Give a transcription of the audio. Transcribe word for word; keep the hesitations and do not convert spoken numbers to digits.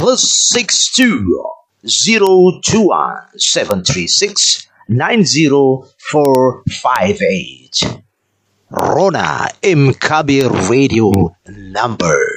plus six two zero two one seven three six nine zero four five eight. Rona M Kabir Radio number.